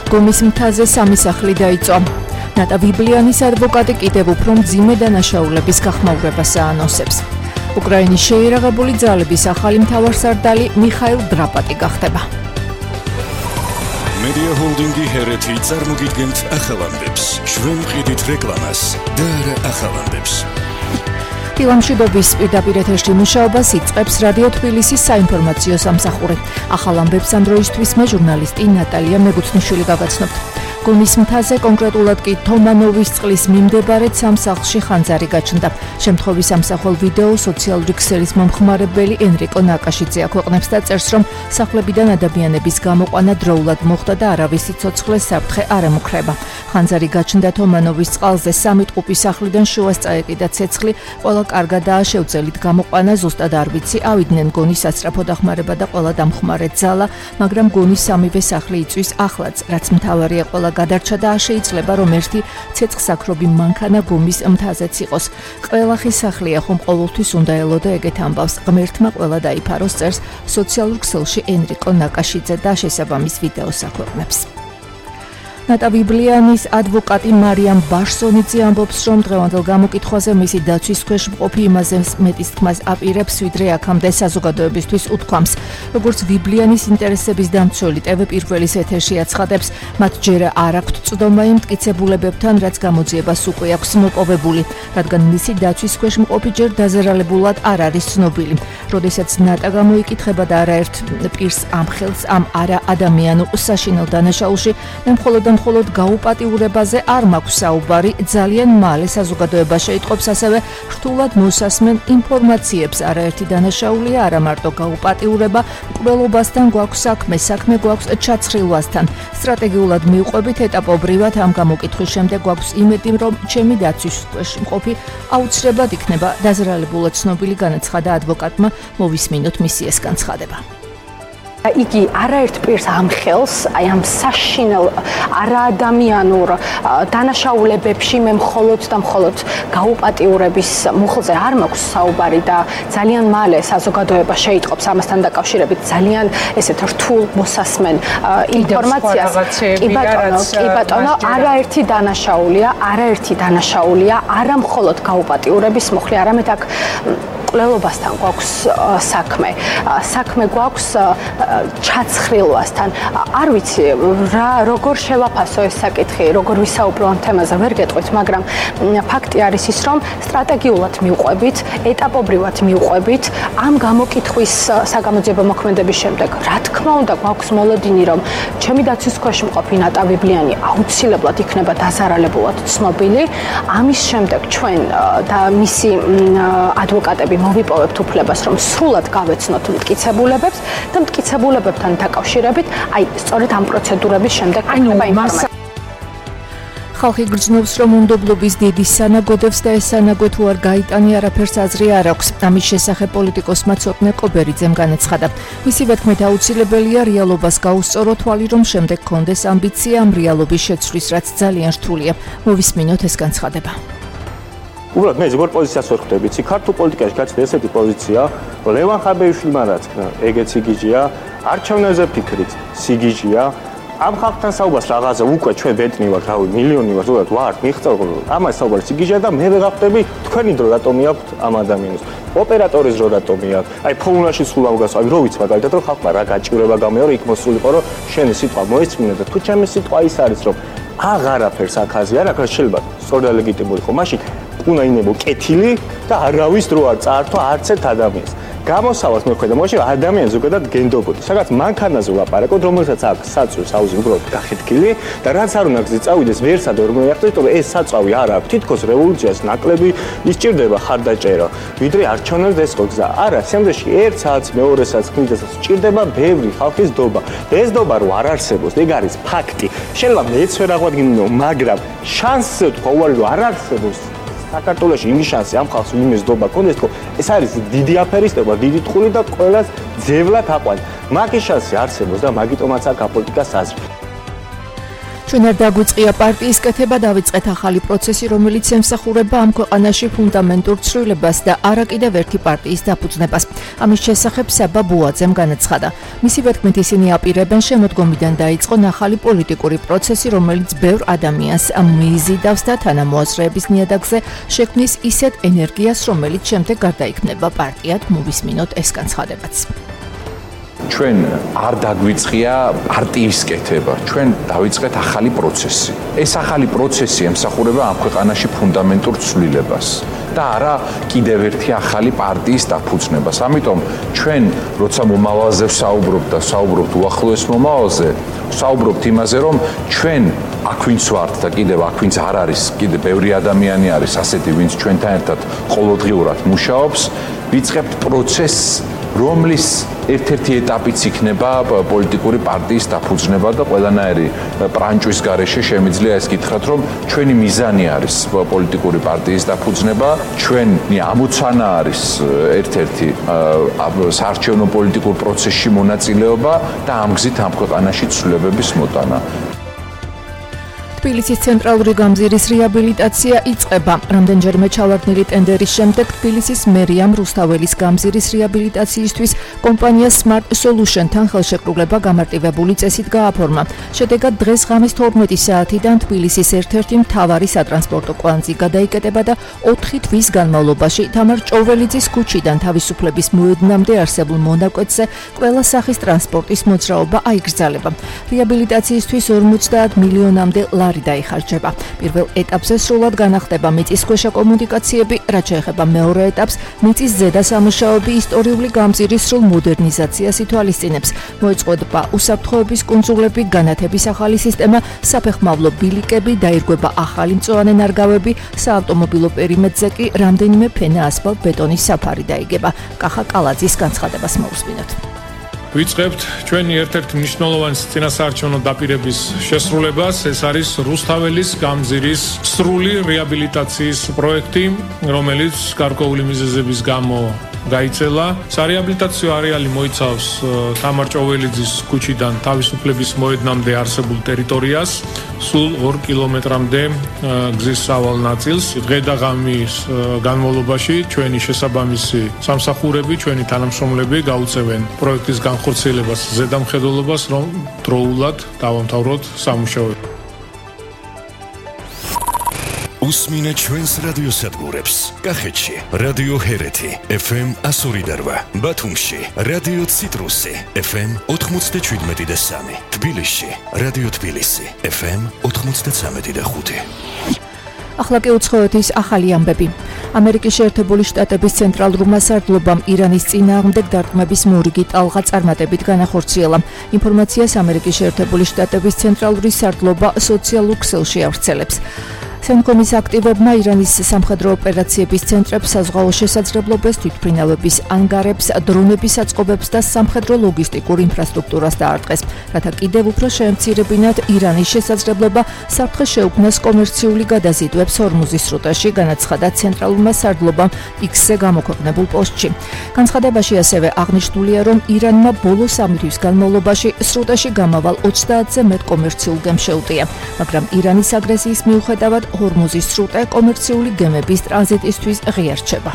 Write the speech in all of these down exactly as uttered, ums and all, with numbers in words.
გომის მთაზე სამი სახლი დაიწვა. ნატა ვიბლიანის ადვოკატი კიდევ უფრო მძიმე დანაშაულების გახმაურებას აანონსებს. უკრაინის შეიარაღებული ძალების ახალი მთავარსარდალი მიხაილ დრაპატი გახდება. Media Holdingi ჰერეთი წარმოგიდგენთ ახალამდებს. ჩვენ ვყიდით რეკლამას და არა ახალამდებს. ფილმშიდობის პირდაპირ ეთერში მუშაობას იწყებს რადიო თბილისის საინფორმაციო სამსახური. ახალამდებს ამ დროისთვის მე ჟურნალისტი ნატალია მეგუცნიშვილი გავაცნობთ. გომის მთაზე, კონკრეტულად კი თომანოვის წყლის მიმდებარე სამსახლში ხანძარი გაჩნდა. შემთხვევის სამსახურ ვიდეო სოციალური ქსელის მომხმარებელი ენრიკო ნაკაშიძე აქვეყნებს და წერს, რომ სახლებიდან ადამიანების გამოყვანა დროულად მოხდა და არავის სიცოცხლე საფრთხე არ ემუქრება. ხანძარი გაჩნდა თომანოვის წყალზე სამი ტყუპის სახლიდან შუას წაეკიდა ცეცხლი, ყველა კარგადაა შევძელით გამოყვანა, ზუსტად არ ვიცი, ავიდნენ გონის სასწრაფო დახმარება და ყველა დამხმარე ძალა, მაგრამ გონის სამივე სახლი იწვის ახლაც, რაც მთავარია ყველა გადარჩა და შეიძლება რომ ერთი ცეცხლსაქრობი მანქანა გომის მთაზეც იყოს. ყველახი სახლია ხომ ყოველთვის უნდა ელოდა ეგეთ ამბავს. ღმერთმა ყველა დაიფაროს, წერს სოციალურ ქსელში ენრიკო ნაკაშიძე და შესაბამის ვიდეოს აქვეყნებს. ნატა ვიბლიანის ადვოკატი მარიამ ბაშსონიძე ამბობს, რომ დღევანდელ გამოკითხვაზე მისი დაცვის ქვეშ მყოფი იმაზე მეტის თქმას აპირებს, ვიდრე აქამდე საზოგადოებისთვის უთქვამს. როგორც ვიბლიანის ინტერესების დამცველი ტევ პირველის ეთერში აცხადებს, მათ ჯერ არ აქვთ წვდომა იმ მტკიცებულებებთან, რაც გამოძიებას უკვე აქვს მოპოვებული, რადგან მისი დაცვის ქვეშ მყოფი ჯერ დაზარალებულად არ არის ცნობილი. როდესაც ნატა გამოიკითხება და არაერთ პირს ამხელს ამ არა ადამიანურ საშინელ დანაშაულში, მე მხოლოდ მხოლოდ გაუპატიურებაზე არ მაქვს საუბარი, ძალიან მალე საზოგადოება შეიტყობს, ასევე რთულად მოსასმენ ინფორმაციებს. არაერთი დანაშაულია, არა მარტო გაუპატიურება, მკვლელობასთან გვაქვს საქმე, საქმე გვაქვს ჩაცხრილვასთან. სტრატეგიულად მივყვებით ეტაპობრივად ამ გამოკითხვის შემდეგ გვაქვს იმედი, რომ ჩემი დაცვის ქვეშ მყოფი აუცილებლად იქნება დაზარალებულად ცნობილი, განაცხადა ადვოკატმა, მოვისმინოთ მისი ეს განცხადება. იგი არაერთ პირს ამხელს, აი ამ საშინელ არაადამიანურ დანაშაულებებში მე მხოლოდ და მხოლოდ გაუპატიურების მუხლზე არ მაქვს საუბარი და ძალიან მალე საზოგადოება შეიტყობს ამასთან დაკავშირებით ძალიან ესეთ რთულ მოსასმენ ინფორმაციას. კი ბატონო, კი ბატონო, არაერთი დანაშაულია, არაერთი დანაშაულია, არა მხოლოდ გაუპატიურების მუხლი, არამედ აქ მკვლელობასთან გვაქვს საქმე. საქმე გვაქვს ჩაცხრილვასთან. არ ვიცი რა როგორ შევაფასო ეს საკითხი, როგორ ვისაუბრო ამ თემაზე, ვერ გეტყვით, მაგრამ ფაქტი არის ის, რომ სტრატეგიულად მივყვებით, ეტაპობრივად მივყვებით ამ გამოკითხვის საგამოძიებო მოქმედების შემდეგ. რა თქმა უნდა, გვაქვს მოლოდინი, რომ ჩემი დაცვის ქვეშ მყოფი ნატა ვიბლიანი აუცილებლად იქნება დაზარალებულად ცნობილი. ამის შემდეგ ჩვენ და მისი ადვოკატები მოვიპოვებთ უფლებას, რომ სრულად გავეცნოთ მტკიცებულებებს და მტკიცებულებებთან დაკავშირებით, აი, სწორედ ამ პროცედურების შემდეგ იქნება ინფორმაცია. ხალხი გრძნობს, რომ უნდობლობის დიდი სანაგოდებს და ეს სანაგო თუ არ გაიტანი, არაფერს აზრი არ აქვს. ამის შესახებ პოლიტიკოსმა ცოტნე კობერიძემ განაცხადა. მისივე თქმით, აუცილებელია რეალობას გაუსწორო თვალი, რომ შემდეგ კონდეს ამბიცია ამ რეალობის შეცვლის, რაც ძალიან რთულია. მოვისმინოთ ეს განცხადება. უბრალოდ მე ზოგადად პოზიციას ვერ ხვდები. ცი ქართულ პოლიტიკაში გაჩნდა ესეთი პოზიცია, ლევან ხაბეიშვილმა რაც ეგეც სიგიჟეა, არჩევნებზე ფიქრით სიგიჟეა. ამ ხალხთან საუბარს რაღაცა უკვე ჩვენ ვეტნივართ, რავი, მილიონი ვარ, ზოგადად ვარ, მიხწევ, ამას საუბარი სიგიჟეა და მე ვეღახტები თქვენი დრო რატომი აქვს ამ ადამიანს. ოპერატორის დრო რატომი აქვს? აი ფოუნაში სულ ავგას, აი რო ვიცი მაგალითად რომ ხალხმა რა გაჭირება გამეორე იქ მოსულიყო, რომ შენი სიტყვა მოისმინე და თუ ჩემი სიტყვა ის არის, რომ აღარაფერს აქაზე არ აქვს, შეიძლება სწორად ლეგიტიმური ხო, მაშინ უნდა ინებო კეთილი და არავის დრო არ წაართვა არც ერთ ადამიანს. გამოსავალს მე ხედავ, მოიჭირა ადამიანს ზოგადად გენდობოდი. სადაც მანქანაზე ვლაპარაკობ, რომელსაც აქვს საწვის აუზი უბრალოდ გახეთქილი და რაც არ უნდა გზი წავიდეს ვერსად ვერ მოიახდეთ, რომ ეს საწავი არ აქვს. თითქოს რევოლუციას ნაკლები ისჭირდება ხარდაჭერა, ვიდრე არჩევნებზე ეს გზა. არა, სამდეში ერთ საათს, მეორე საათს ხმიდასაც სჭირდება ბევრი ხალხის დობა. ეს დობა რო არ არსებობს, ეგ არის ფაქტი. შეიძლება მეც ვერ აღვადგინო, მაგრამ შანსზე თქვა უარი რომ არ არსებობს. საქართველოში იმის შანსი ამ ხალხს ვინმეს დობა კონდეს, თქო, ეს არის დიდი აფერისტობა, დიდი თხული და ყველას ძევლად აყვან. მაგის შანსი არსებობს და მაგიტომაც აქ აპოლიტიკას აზრი. ჩვენ არ დაგვიწყია პარტიის კეთება, დავიწყეთ ახალი პროცესი, რომელიც ემსახურება ამ ქვეყანაში ფუნდამენტურ ცვლილებას და არა კიდევ ერთი პარტიის დაფუძნებას. ამის შესახებ საბა ბუაძემ განაცხადა. მისი ვეთქმით ისინი აპირებენ შემოდგომიდან დაიწყონ ახალი პოლიტიკური პროცესი, რომელიც ბევრ ადამიანს მიიზიდავს და თანამოაზრეების ნიადაგზე შექმნის ისეთ ენერგიას, რომელიც შემდეგ გარდაიქმნება პარტიად. მოვისმინოთ ეს განცხადებაც. ჩვენ არ დაგვიწყია პარტიის კეთება, ჩვენ დავიწყეთ ახალი პროცესი. ეს ახალი პროცესი ემსახურება ამ ქვეყანაში ფუნდამენტურ ცვლილებას და არა კიდევ ერთი ახალი პარტიის დაფუძნებას. ამიტომ ჩვენ როცა მომავალზე ვსაუბრობთ და ვსაუბრობთ უახლოეს მომავალზე, ვსაუბრობთ იმაზე, რომ ჩვენ აქ ვინც ვართ და კიდევ აქ ვინც არ არის, კიდევ ბევრი ადამიანი არის ასეთი, ვინც ჩვენთან ერთად ყოველდღიურად მუშაობს, ვიწყებთ პროცესს, რომლის ერთ-ერთი ეტაპიც იქნება პოლიტიკური პარტიის დაფუძნება და ყველანაირი პრანჭვის გარეშე შემიძლია ეს გითხრათ, რომ ჩვენი მიზანი არის პოლიტიკური პარტიის დაფუძნება, ჩვენი ამოცანა არის ერთ-ერთი საარჩევნო პოლიტიკურ პროცესში მონაწილეობა და ამ გზით ამ ქვეყანაში ცვლილებების მოტანა. თბილისის ცენტრალური გამზირის რეაბილიტაცია იწყება. რამდენჯერმე ჩავარდნილი ტენდერის შემდეგ თბილისის მერიამ რუსთაველის გამზირის რეაბილიტაციისთვის კომპანია Smart Solution-თან ხელშეკრულება გამარტივებული წესით გააფორმა. შედეგად დღეს ღამის თორმეტი საათიდან თბილისის ერთ-ერთი მთავარი სატრანსპორტო კვანძი გადაიკეტება და ოთხი თვის განმავლობაში თამარ ჭოველიძის ქუჩიდან თავისუფლების მოედნამდე არსებულ მონაკვეთზე ყველა სახის ტრანსპორტის მოძრაობა აიგრძელება. რეაბილიტაციისთვის ორმოცდაათ მილიონამდე ლარი დაიხარჯება. პირველ ეტაპზე სრულად განახდება მიწისქვეშა კომუნიკაციები, რაც შეეხება მეორე ეტაპს, მიწის ზედა სამუშაოები ისტორიული გამზირის სრულ მოდერნიზაციას ითვალისწინებს. მოეწყობა უსაფრთხოების კუნძულები, განათების ახალი სისტემა, საფეხმავლო ბილიკები, დაირღვება ახალი მწვანე ნარგავები, საავტომობილო პერიმეტრზე კი რამდენიმე ფენა ასფალტ-ბეტონის საფარი დაიგება. კახა კალაძის განცხადებას მოусმინოთ. ვიწყებთ ჩვენი ერთ-ერთი მნიშვნელოვანი წინასაარჩევნო დაპირების შესრულებას. ეს არის რუსთაველის გამზირის სრული რეაბილიტაციის პროექტი, რომელიც გარკვეული მიზეზების გამო გაიწელა. სარეაბილიტაციო არეალი მოიცავს თამარ ჭოველიძის ქუჩიდან თავისუფლების მოედნამდე არსებულ ტერიტორიას, სულ ორ კილომეტრამდე გზის სავალ ნაწილს. დღე და ღამის განმავლობაში ჩვენი შესაბამისი სამსახურები, ჩვენი თანამშრომლები გაუწევენ პროექტის განხორციელებას, ზედამხედველობას, რომ დროულად დავამთავროთ სამუშაოები. უსმინე ჩვენს რადიოსადგურებს. კახეთში რადიო ჰერეთი ეფ ემ ასორი და რვა, ბათუმში რადიო ციტრუსი ეფ ემ ოთხმოცდაშვიდმეტი და სამი, თბილისში რადიო თბილისი ეფ ემ ოთხმოცდაცამეტი და ხუთი. ახლა კი უცხოეთის ახალი ამბები. ამერიკის შეერთებული შტატების ცენტრალურმა სარდლობამ ირანის წინააღმდეგ დარტყმების მორიგი ტალღა წარმატებით განახორციელა. ინფორმაციას ამერიკის შეერთებული შტატების ცენტრალური სარდლობა სოციალურ ქსელში ავრცელებს. სენკომის აქტივებმა ირანის სამხედრო ოპერაციების ცენტრებს, საზღვაო შესაძლებლობებს, თვითმფრინავების ანგარებს, დრონების აწყობებს და სამხედრო ლოგისტიკურ ინფრასტრუქტურას დაარტყეს, რათა კიდევ უფრო შეემცირებინათ ირანის შესაძლებლობა საფრთხე შეუქმნას კომერციული გადაზიდვებს ჰორმუზის სრუტაში, განაცხადა ცენტრალურმა სარდლობამ იქსზე გამოქვეყნებულ პოსტში. განცხადებაში ასევე აღნიშნულია, რომ ირანმა ბოლო სამი თვის განმავლობაში სრუტაში გამავალ ოცდაათზე მეტ კომერციულ გემს შეუტია, მაგრამ ირანის აგრესიის მიუხედავად ჰორმუზის სრუტე კომერციული გემების ტრანზიტისთვის ღია რჩება.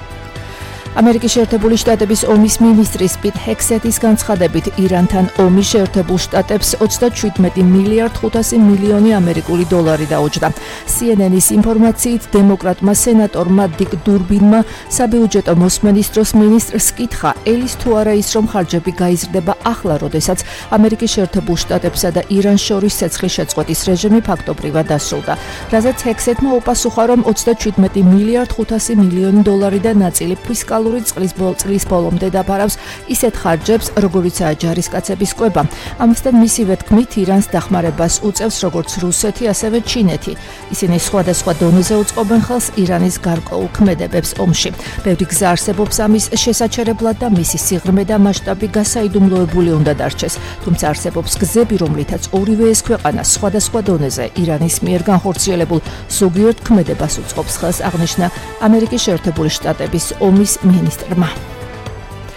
ამერიკის შეერთებული შტატების ომის მინისტრის პიტ ჰექსეთის განცხადებით, ირანთან ომი შეერთებულ შტატებს ოცდაშვიდმეტი მილიარდ ხუთასი მილიონი ამერიკული დოლარი დაუჯდა. სი ენ ენის ინფორმაციით, დემოკრატმა სენატორმა დიკ დურბინმა საბიუჯეტო მოსმენის დროს მინისტრს კითხა, ელის თუ არა ის, რომ ხარჯები გაიზრდება ახლა, როდესაც ამერიკის შეერთებულ შტატებსა და ირანს შორის ცეცხლის შეწყვეტის რეჟიმი ფაქტობრივად დასრულდა. რაზეც ჰექსეთმა უპასუხა, რომ ოცდაშვიდმეტი მილიარდ ხუთასი მილიონი დოლარი და ნაწილი ფისკალური წყლის წლის ბოლომდე დაფარავს ისეთ ხარჯებს, როგორიცაა ჯარისკაცების კვება. ამასთან მისივე თქმით, ირანს დახმარებას უწევს როგორც რუსეთი, ასევე ჩინეთი. ისინი სხვადასხვა დონეზე უწყობენ ხელს ირანის გარკვეულ ქმედებებს ომში. ბევრი გზა არსებობს ამის შესაჩერებლად და მისი სიღრმე და მასშტაბი გასაიდუმლოებული უნდა დარჩეს. თუმცა არსებობს გზები, რომლითაც ორივე ეს ქვეყანა სხვადასხვა დონეზე ირანის მიერ განხორციელებულ ზოგიერთ ქმედებას უწყობს ხელს, აღნიშნა ამერიკის შეერთებული შტატების ომის მინისტრმა.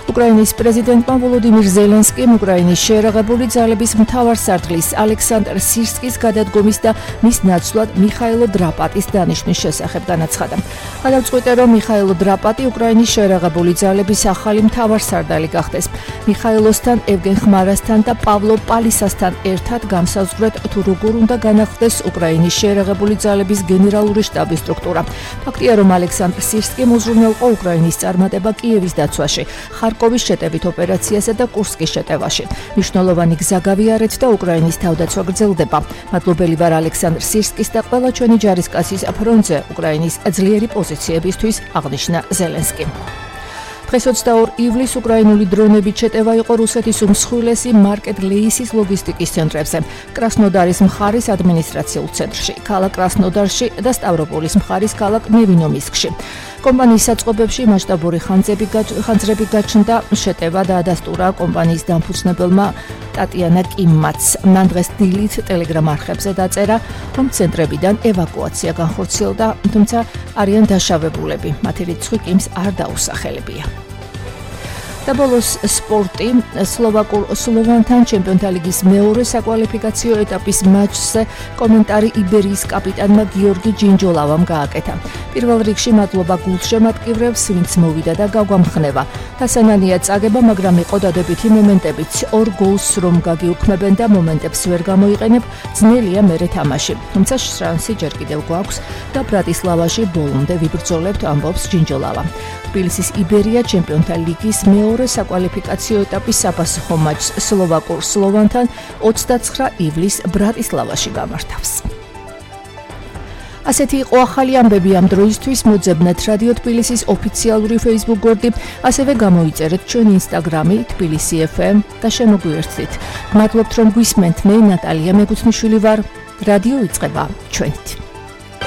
უკრაინის პრეზიდენტმა ვოლოდიმირ ზელენსკიმ უკრაინის შეერაღებული ძალების მთავარსარდლის ალექსანდრ სირსკის გადადგომის და მის ნაცვლად მიხაილო დრაპატის დანიშვნის შესახებ განაცხადა. გადავწყვიტე, რომ მიხაილო დრაპატი უკრაინის შეერაღებული ძალების ახალი მთავარსარდალი გახდეს. მიხაილოსთან, ევგენ ხმარასთან და პავლო პალისასთან ერთად გამსაზღვრეთ, თუ როგორ უნდა განახლდეს უკრაინის შეერაღებული ძალების გენერალური შტაბის სტრუქტურა. ფაქტია, რომ ალექსანდრ სირსკიმ უზრუნველყო უკრაინის წარმატება კიევის დაცვაში, ხარკოვის შეტევით ოპერაციასა და კურსკის შეტევაში. მნიშვნელოვანი გზა გავიარეთ და უკრაინის თავდაცვა გრძელდება. მადლობელი ვარ ალექსანდრ სირსკის და ყველა ჩვენი ჯარისკაცის ფრონტზე უკრაინის ძლიერი პოზიციებისთვის, აღნიშნა ზელენსკიმ. დღეს ოცდაორ ივლისს უკრაინული დრონებით შეტევა იყო რუსეთის უმსხვილესი მარკეტ ლეისის ლოგისტიკის ცენტრებზე, კრასნოდარის მხარის ადმინისტრაციულ ცენტრში, ქალაქ კრასნოდარში და სტავროპოლის მხარის ქალაქ ნევინომისკში. კომპანიის საწყობებში მასშტაბური ხანძრები გაჩნდა, შეტევა დაადასტურა კომპანიის დამფუძნებელმა ტატიანა კიმმაც. მან დღეს დილით ტელეგრამ არხებზე დაწერა, რომ ცენტრებიდან ევაკუაცია განხორციელდა, თუმცა არიან დაშავებულები. მათი რიცხვი კიმს არ დაუსახელებია. და ბოლოს სპორტი. სლოვაკურ სლოვანთან ჩემპიონთა ლიგის მეორე საკვალიფიკაციო ეტაპის მატჩზე კომენტარი იბერიის კაპიტანმა გიორგი ჯინჯოლავამ გააკეთა. პირველ რიგში მადლობა გულშემატკივრებს, ვინც მოვიდა და გაგვამხნევა. დასანანია წაგება, მაგრამ იყო დადებითი მომენტებიც. ორ გოლს რომ გაგიუქმებენ და მომენტებს ვერ გამოიყენებ, ძნელია მერე თამაში. თუმცა შანსი ჯერ კიდევ გვაქვს და ბრატისლავაში ბოლომდე ვიბრძოლებთ, ამბობს ჯინჯოლავა. თბილისის იბერია ჩემპიონთა ლიგის მეორე საკვალიფიკაციო ეტაპის საფასუხო მატჩს სლოვაკურ სლოვანთან ოცდაცხრა ივლისს ბრატისლავაში გამართავს. ასეთი იყო ახალი ამბები ამ დროისთვის. მოძებნეთ რადიო თბილისის ოფიციალური Facebook გვერდი, ასევე გამოიწერეთ ჩვენ Instagram-ი თბილისი ეფ ემ და შემოგვიერთდით. მადლობთ რომ გვისმენთ. მე ნატალია მეგუთნიშვილი ვარ. რადიო იწყება ჩვენით.